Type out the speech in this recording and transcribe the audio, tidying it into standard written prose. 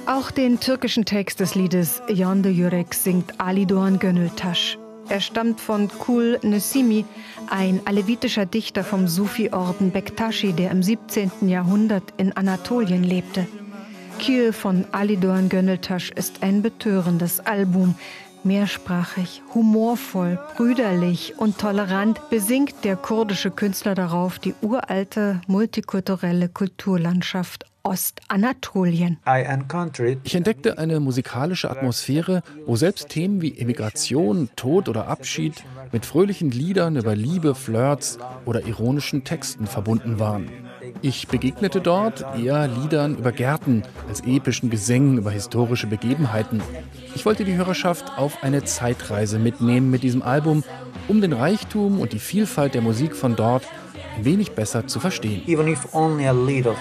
Auch den türkischen Text des Liedes Yonde Yürek singt Ali Doğan Gönültaş. Er stammt von Kul Nesimi, ein alevitischer Dichter vom Sufi-Orden Bektashi, der im 17. Jahrhundert in Anatolien lebte. Kül von Ali Doğan Gönültaş ist ein betörendes Album. Mehrsprachig, humorvoll, brüderlich und tolerant besingt der kurdische Künstler darauf die uralte, multikulturelle Kulturlandschaft Ostanatolien. Ich entdeckte eine musikalische Atmosphäre, wo selbst Themen wie Emigration, Tod oder Abschied mit fröhlichen Liedern über Liebe, Flirts oder ironischen Texten verbunden waren. Ich begegnete dort eher Liedern über Gärten als epischen Gesängen über historische Begebenheiten. Ich wollte die Hörerschaft auf eine Zeitreise mitnehmen mit diesem Album, um den Reichtum und die Vielfalt der Musik von dort ein wenig besser zu verstehen. Even if only a little.